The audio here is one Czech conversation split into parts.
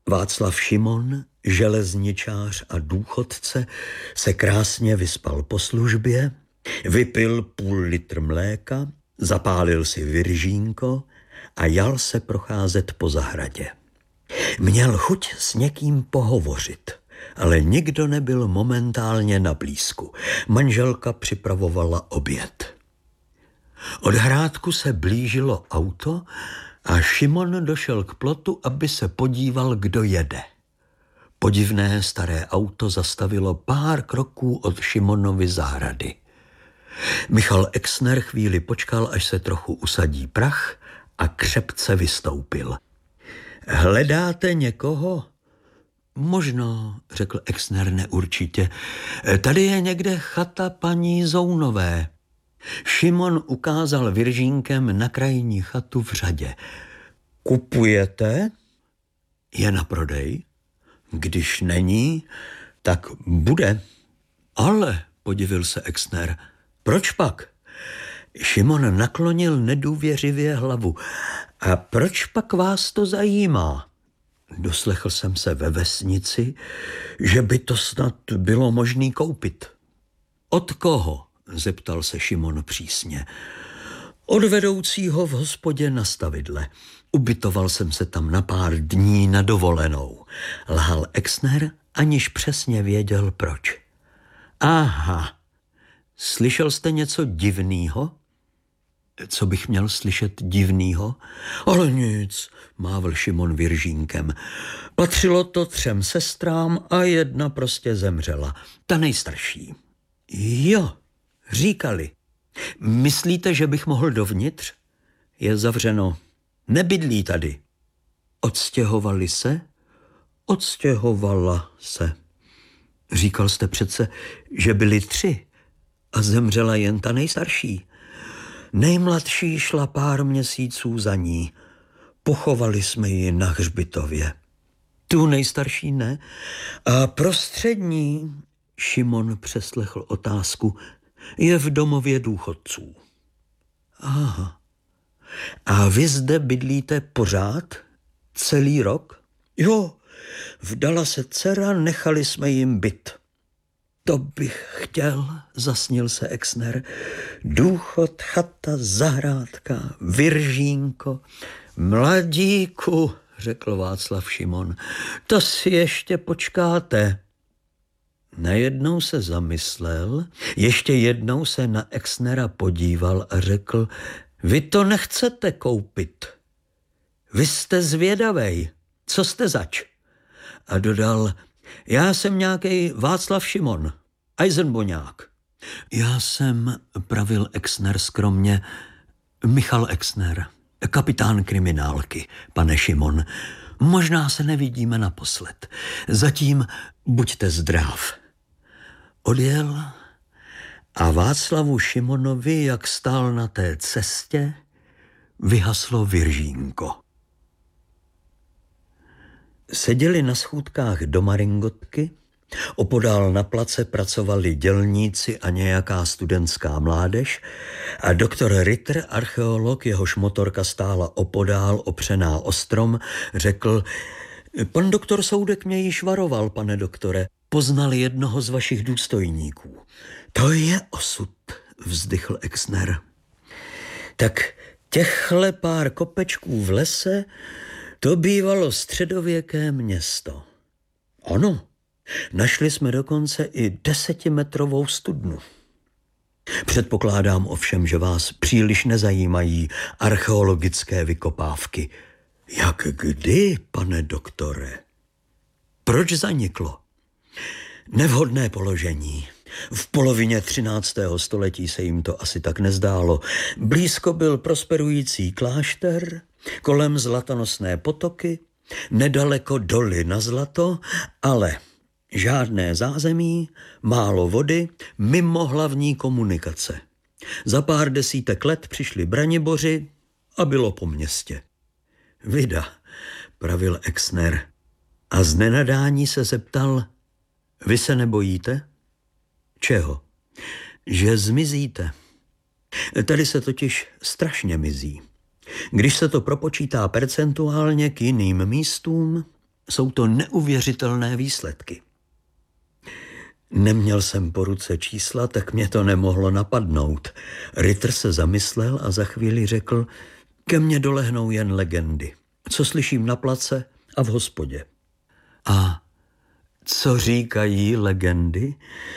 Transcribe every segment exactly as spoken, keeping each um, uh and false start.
Václav Šimon, železničář a důchodce, se krásně vyspal po službě, vypil půl litr mléka, zapálil si viržínko a jal se procházet po zahradě. Měl chuť s někým pohovořit, ale nikdo nebyl momentálně na blízku. Manželka připravovala oběd. Od hrádku se blížilo auto a Šimon došel k plotu, aby se podíval, kdo jede. Podivné staré auto zastavilo pár kroků od Šimonovy zahrady. Michal Exner chvíli počkal, až se trochu usadí prach, a křepce vystoupil. Hledáte někoho? Možná, řekl Exner neurčitě. Tady je někde chata paní Zounové. Šimon ukázal viržínkem na krajní chatu v řadě. Kupujete? Je na prodej. Když není, tak bude. Ale, podivil se Exner, proč pak? Šimon naklonil nedůvěřivě hlavu. A proč pak vás to zajímá? Doslechl jsem se ve vesnici, že by to snad bylo možné koupit. Od koho? Zeptal se Šimon přísně. Od vedoucího v hospodě na stavidle. Ubytoval jsem se tam na pár dní na dovolenou. Lhal Exner, aniž přesně věděl proč. Aha, slyšel jste něco divného? Co bych měl slyšet divného? Ale nic, mávl Šimon viržínkem. Patřilo to třem sestrám a jedna prostě zemřela. Ta nejstarší. Jo, říkali. Myslíte, že bych mohl dovnitř? Je zavřeno. Nebydlí tady. Odstěhovali se? Odstěhovala se. Říkal jste přece, že byli tři a zemřela jen ta nejstarší. Nejmladší šla pár měsíců za ní. Pochovali jsme ji na hřbitově. Tu nejstarší ne. A prostřední, Šimon přeslechl otázku, je v domově důchodců. Aha. A vy zde bydlíte pořád? Celý rok? Jo, vdala se dcera, nechali jsme jim byt. To bych chtěl, zasnil se Exner. Důchod, chata, zahrádka, viržínko. Mladíku, řekl Václav Šimon, to si ještě počkáte. Najednou se zamyslel, ještě jednou se na Exnera podíval a řekl, vy to nechcete koupit. Vy jste zvědavej, co jste zač? A dodal, já jsem nějaký Václav Šimon, Eisenboňák. Já jsem, pravil Exner skromně, Michal Exner, kapitán kriminálky, pane Šimon. Možná se nevidíme naposled. Zatím buďte zdrav. Odjel a Václavu Šimonovi, jak stál na té cestě, vyhaslo viržínko. Seděli na schůdkách do Maringotky, opodál na place pracovali dělníci a nějaká studentská mládež a doktor Ritter, archeolog, jehož motorka stála opodál opřená o strom, řekl, pan doktor Soudek mě již varoval, pane doktore, poznal jednoho z vašich důstojníků. To je osud, vzdychl Exner. Tak těchle pár kopečků v lese, to bývalo středověké město. Ano, našli jsme dokonce i desetimetrovou studnu. Předpokládám ovšem, že vás příliš nezajímají archeologické vykopávky. Jak kdy, pane doktore? Proč zaniklo? Nevhodné položení. V polovině třináctého století se jim to asi tak nezdálo. Blízko byl prosperující klášter, kolem zlatonosné potoky, nedaleko doly na zlato, ale žádné zázemí, málo vody, mimo hlavní komunikace. Za pár desítek let přišli Braniboři a bylo po městě. Vida, pravil Exner a z nenadání se zeptal, vy se nebojíte? Čeho? Že zmizíte. Tady se totiž strašně mizí. Když se to propočítá percentuálně k jiným místům, Jsou to neuvěřitelné výsledky. Neměl jsem po ruce čísla, tak mě to nemohlo napadnout. Ritter se zamyslel a za chvíli řekl, ke mně dolehnou jen legendy. Co slyším na place a v hospodě. A co říkají legendy?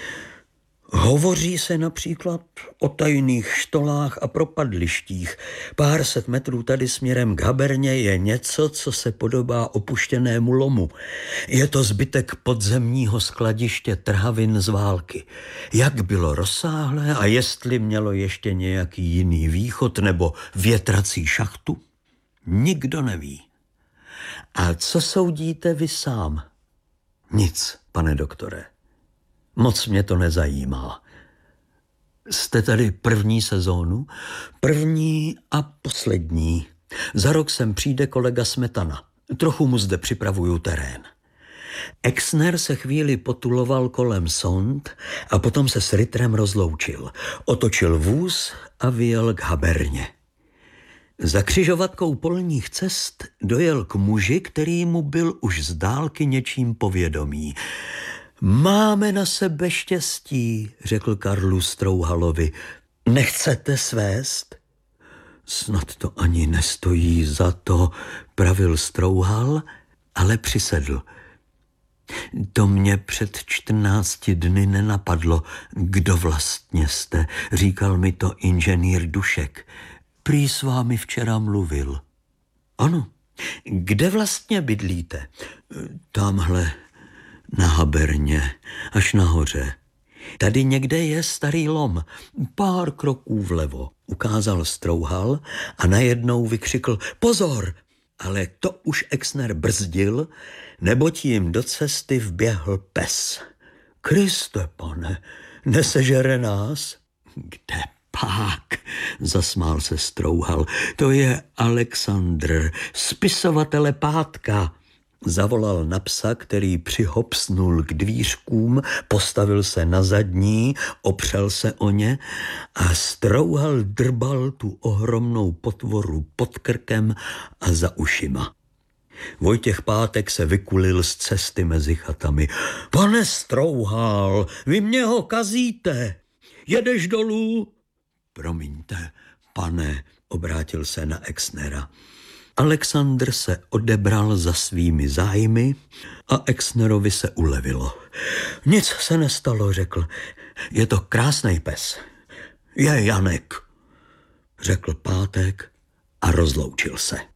Hovoří se například o tajných štolách a propadlištích. Pár set metrů tady směrem k Haberně je něco, co se podobá opuštěnému lomu. Je to zbytek podzemního skladiště trhavin z války. Jak bylo rozsáhlé a jestli mělo ještě nějaký jiný východ nebo větrací šachtu? Nikdo neví. A co soudíte vy sám? Nic, pane doktore. Moc mě to nezajímá. Jste tady první sezónu? První a poslední. Za rok sem přijde kolega Smetana. Trochu mu zde připravuju terén. Exner se chvíli potuloval kolem sond a potom se s Ritterem rozloučil. Otočil vůz a vyjel k Haberně. Za křižovatkou polních cest dojel k muži, který mu byl už z dálky něčím povědomý. Máme na sebe štěstí, řekl Karlu Strouhalovi. Nechcete svést? Snad to ani nestojí za to, pravil Strouhal, ale přisedl. To mě před čtrnácti dny nenapadlo, kdo vlastně jste, říkal mi to inženýr Dušek. Prý s vámi včera mluvil. Ano, kde vlastně bydlíte? Tamhle na Haberně, až nahoře. Tady někde je starý lom, pár kroků vlevo, ukázal Strouhal a najednou vykřikl pozor, ale to už Exner brzdil, neboť jim do cesty vběhl pes. Kriste, pane, nesežere nás? Kde pak? Zasmál se Strouhal. To je Alexandr, spisovatele Pátka. Zavolal na psa, který přihopsnul k dvířkům, postavil se na zadní, opřel se o ně a Strouhal drbal tu ohromnou potvoru pod krkem a za ušima. Vojtěch Pátek se vykulil z cesty mezi chatami. Pane Strouhal, vy mě ho kazíte. Jedeš dolů? Promiňte, pane, obrátil se na Exnera. Alexandr se odebral za svými zájmy a Exnerovi se ulevilo. Nic se nestalo, řekl. Je to krásný pes. Je Janek, řekl Pátek a rozloučil se.